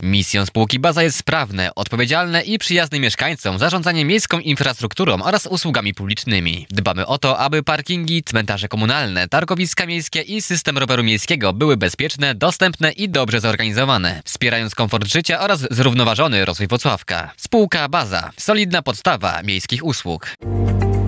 Misją spółki Baza jest sprawne, odpowiedzialne i przyjazne mieszkańcom zarządzanie miejską infrastrukturą oraz usługami publicznymi. Dbamy o to, aby parkingi, cmentarze komunalne, targowiska miejskie i system roweru miejskiego były bezpieczne, dostępne i dobrze zorganizowane, wspierając komfort życia oraz zrównoważony rozwój Włocławka. Spółka Baza. Solidna podstawa miejskich usług.